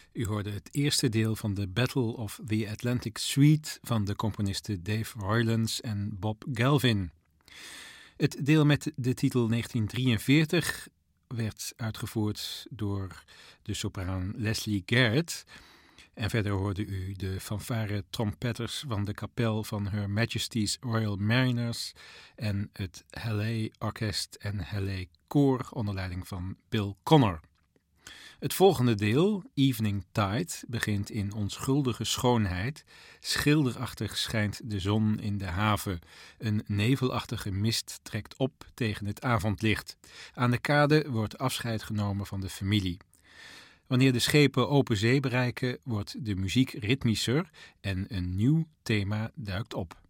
U hoorde het eerste deel van de Battle of the Atlantic Suite van de componisten Dave Roylance en Bob Gelvin. Het deel met de titel 1943 werd uitgevoerd door de sopraan Leslie Garrett. En verder hoorde u de fanfare trompetters van de kapel van Her Majesty's Royal Mariners en het Hallé Orkest en Hallé Koor onder leiding van Bill Connor. Het volgende deel, Evening Tide, begint in onschuldige schoonheid. Schilderachtig schijnt de zon in de haven. Een nevelachtige mist trekt op tegen het avondlicht. Aan de kade wordt afscheid genomen van de familie. Wanneer de schepen open zee bereiken, wordt de muziek ritmischer en een nieuw thema duikt op.